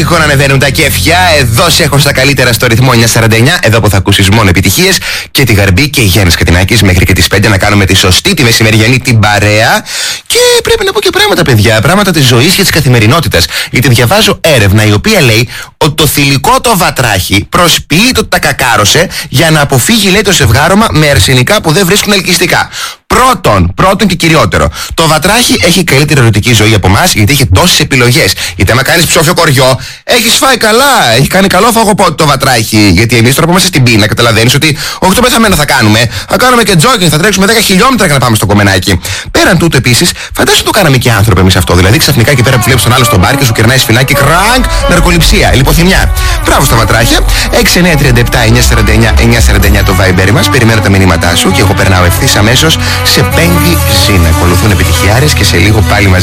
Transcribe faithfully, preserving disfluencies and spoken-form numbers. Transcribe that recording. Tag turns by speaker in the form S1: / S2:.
S1: τυχόν ανεβαίνουν τα κέφια. Εδώ σε έχω στα καλύτερα στο ρυθμό εννιακόσια σαράντα εννιά. Εδώ που θα ακούσεις μόνο επιτυχίες. Και τη Γαρμπή και η Γιάννης Κατινάκης μέχρι και τις πέντε να κάνουμε τη σωστή, τη μεσημεριανή, την παρέα. Και πρέπει να πω και πράγματα, παιδιά. Πράγματα της ζωής και της καθημερινότητας. Γιατί διαβάζω έρευνα η οποία λέει ότι το θηλυκό το βατράχι προσποιείται ότι τα κακάρωσε για να αποφύγει, λέει, το ζευγάρωμα με αρσενικά που δεν βρίσκουν ελκυστικά. Πρώτον, πρώτον και κυριότερο, το βατράχι έχει καλύτερη ερωτική ζωή από εμάς γιατί έχει τόσες επιλογές. Γιατί άμα κάνεις ψόφιο κοριό, έχεις φάει καλά, έχει κάνει καλό φαγοπότη το βατράχι. Γιατί εμείς τώρα που είμαστε στην πείνα, καταλαβαίνεις ότι όχι το πεθαμένο θα κάνουμε, θα κάνουμε και τζόκινγκ, θα τρέξουμε δέκα χιλιόμετρα για να πάμε στο κομμενάκι. Πέραν τούτου επίσης, φαντάσου το κάναμε και άνθρωποι εμείς αυτό. Δηλαδή ξαφνικά εκεί πέρα που βλέπεις τον άλλο στον μπαρ και σου κερνάει σφινάκι, κρανκ, ναρκοληψία, λιποθυμιά. Μπράβο στα βατράχια. έξι εννιά τρία επτά εννιακόσια σαράντα εννιά εννιακόσια σαράντα εννιά το Viber μας. Περιμένω τα μηνύματά σου και εγώ περνάω ευθύς αμέσως σε Πέγγι Ζήνα. Ακολουθούν επιτυχιάρες και σε λίγο πάλι μαζί.